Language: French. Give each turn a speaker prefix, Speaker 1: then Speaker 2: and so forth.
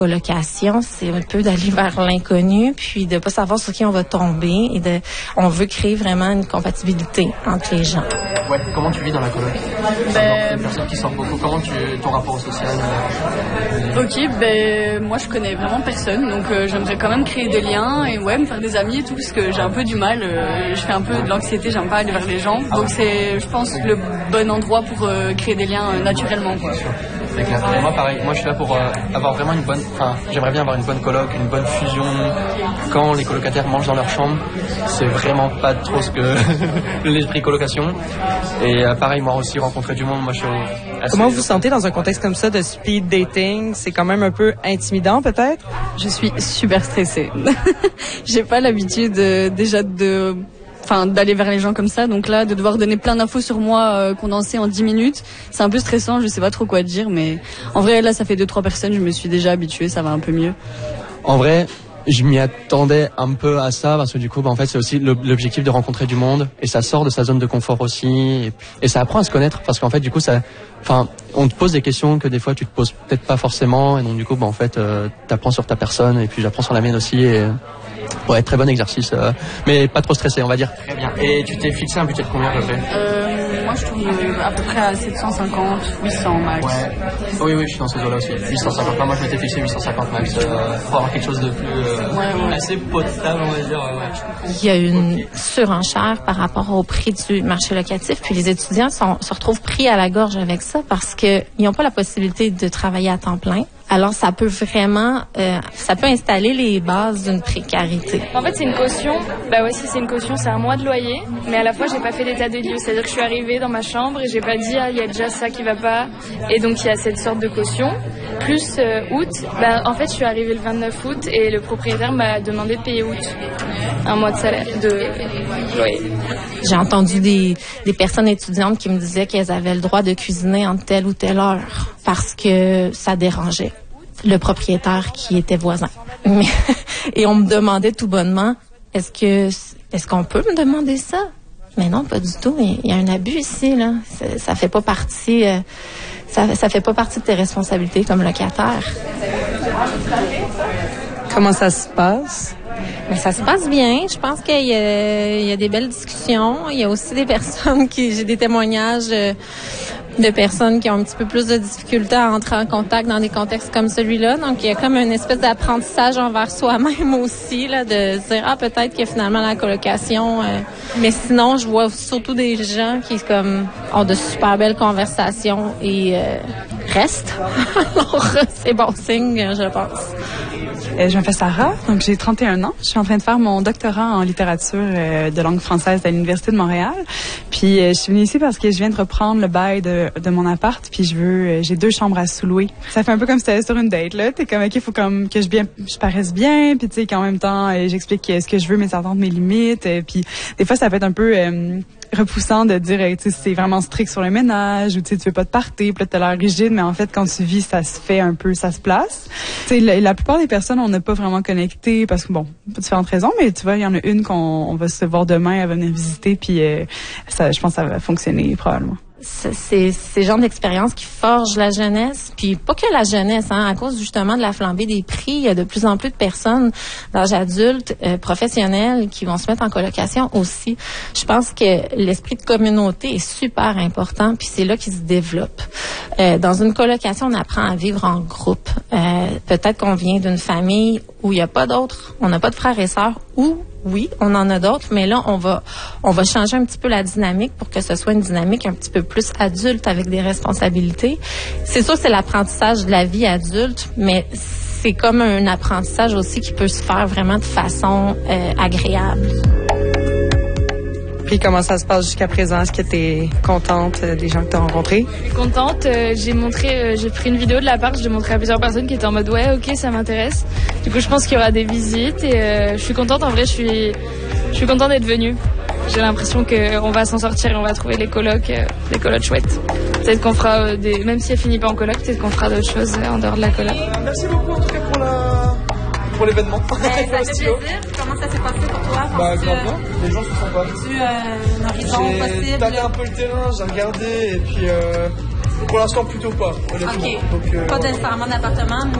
Speaker 1: Colocation, c'est un peu d'aller vers l'inconnu, puis de pas savoir sur qui on va tomber on veut créer vraiment une compatibilité entre les gens.
Speaker 2: Ouais, comment tu vis dans la coloc? Une personne qui sort beaucoup, ton rapport au social?
Speaker 3: Moi je connais vraiment personne, donc j'aimerais quand même créer des liens et me faire des amis et tout, parce que j'ai un peu du mal, je fais un peu de l'anxiété, j'aime pas aller vers les gens, donc c'est, je pense, le bon endroit pour créer des liens naturellement, quoi.
Speaker 2: C'est clair. Et moi, pareil, je suis là pour avoir vraiment j'aimerais bien avoir une bonne coloc, une bonne fusion. Quand les colocataires mangent dans leur chambre, c'est vraiment pas trop ce que l'esprit colocation. Et pareil, moi aussi, rencontrer du monde, moi je suis assez...
Speaker 4: Comment vous vous sentez dans un contexte comme ça de speed dating? C'est quand même un peu intimidant, peut-être?
Speaker 3: Je suis super stressée. J'ai pas l'habitude d'aller vers les gens comme ça, donc là de devoir donner plein d'infos sur moi condensées en 10 minutes, c'est un peu stressant, je sais pas trop quoi dire, mais en vrai là ça fait 2-3 personnes, je me suis déjà habituée, ça va un peu mieux.
Speaker 2: En vrai, je m'y attendais un peu à ça, parce que du coup, en fait, c'est aussi l'objectif de rencontrer du monde, et ça sort de sa zone de confort aussi, et ça apprend à se connaître, parce qu'en fait, du coup, on te pose des questions que des fois tu te poses peut-être pas forcément, et donc du coup, t'apprends sur ta personne, et puis j'apprends sur la mienne aussi, et ouais, très bon exercice, mais pas trop stressé, on va dire. Très bien. Et tu t'es fixé un budget de combien à peu près?
Speaker 3: Moi, je tourne à peu près à 750, 800 max.
Speaker 2: Ouais. Oui, je suis dans ces eaux-là aussi. 850. Moi, je m'étais fixé 850 max pour avoir quelque chose de plus assez potable, on va dire. Ouais.
Speaker 1: Il y a une surenchère par rapport au prix du marché locatif, puis les étudiants se retrouvent pris à la gorge avec ça parce qu'ils n'ont pas la possibilité de travailler à temps plein. Alors, ça peut vraiment, ça peut installer les bases d'une précarité.
Speaker 5: En fait, c'est une caution. C'est une caution, c'est un mois de loyer. Mais à la fois, j'ai pas fait l'état des lieux. C'est-à-dire que je suis arrivée dans ma chambre et j'ai pas dit, il y a déjà ça qui va pas. Et donc, il y a cette sorte de caution. Plus août, en fait, je suis arrivée le 29 août et le propriétaire m'a demandé de payer août. Un mois de salaire, de loyer.
Speaker 1: J'ai entendu des personnes étudiantes qui me disaient qu'elles avaient le droit de cuisiner en telle ou telle heure parce que ça dérangeait le propriétaire qui était voisin. Et on me demandait tout bonnement, est-ce qu'on peut me demander ça? Mais non, pas du tout. Il y a un abus ici, là. Ça fait pas partie, ça fait pas partie de tes responsabilités comme locataire.
Speaker 4: Comment ça se passe?
Speaker 1: Mais ça se passe bien. Je pense qu'il y a des belles discussions. Il y a aussi des personnes j'ai des témoignages de personnes qui ont un petit peu plus de difficultés à entrer en contact dans des contextes comme celui-là. Donc, il y a comme une espèce d'apprentissage envers soi-même aussi, là, de dire, peut-être que finalement la colocation... Mais sinon, je vois surtout des gens qui ont de super belles conversations et restent. Alors, c'est bon signe, je pense.
Speaker 6: Je m'appelle Sarah, donc j'ai 31 ans. Je suis en train de faire mon doctorat en littérature de langue française à l'Université de Montréal. Puis je suis venue ici parce que je viens de reprendre le bail de mon appart, puis j'ai 2 chambres à sous-louer. Ça fait un peu comme si t'allais sur une date, là. T'es comme, OK, faut comme que je paraisse bien, puis tu sais, qu'en même temps, j'explique ce que je veux, mes attentes, mes limites. Puis des fois, ça peut être un peu... repoussant de dire, tu sais, c'est vraiment strict sur le ménage, ou tu sais, tu veux pas te partir, puis là, t'as l'air rigide, mais en fait, quand tu vis, ça se fait un peu, ça se place. Tu sais, la plupart des personnes, on n'a pas vraiment connecté, parce que pour différentes raisons, mais tu vois, il y en a une qu'on va se voir demain, elle va venir visiter, puis je pense que ça va fonctionner, probablement.
Speaker 1: C'est ces genres d'expériences qui forgent la jeunesse, puis pas que la jeunesse, à cause justement de la flambée des prix, il y a de plus en plus de personnes d'âge adulte, professionnels, qui vont se mettre en colocation aussi. Je pense que l'esprit de communauté est super important, puis c'est là qu'il se développe. Dans une colocation, on apprend à vivre en groupe. Peut-être qu'on vient d'une famille où il n'y a pas d'autres, on n'a pas de frères et sœurs, ou oui, on en a d'autres, mais là, on va changer un petit peu la dynamique pour que ce soit une dynamique un petit peu plus adulte avec des responsabilités. C'est sûr que c'est l'apprentissage de la vie adulte, mais c'est comme un apprentissage aussi qui peut se faire vraiment de façon agréable.
Speaker 4: Puis comment ça se passe jusqu'à présent? Est-ce que tu es contente des gens que tu as rencontrés?
Speaker 5: Je suis contente. J'ai pris une vidéo de l'appart, je l'ai montré à plusieurs personnes qui étaient en mode ouais, ok, ça m'intéresse. Du coup, je pense qu'il y aura des visites et je suis contente. En vrai, je suis contente d'être venue. J'ai l'impression qu'on va s'en sortir et on va trouver les colocs chouettes. Peut-être qu'on fera même si elle finit pas en coloc, peut-être qu'on fera d'autres choses en dehors de la coloc.
Speaker 2: Merci beaucoup en tout cas pour l'événement.
Speaker 1: Ça fait plaisir. Comment ça s'est passé pour toi?
Speaker 2: Grave bien. Les gens se sont pas.
Speaker 1: As-tu un horizon possible?
Speaker 2: J'ai tapé un peu le terrain, j'ai regardé et puis pour l'instant plutôt pas, honnêtement.
Speaker 1: OK. Donc, pas nécessairement d'appartement,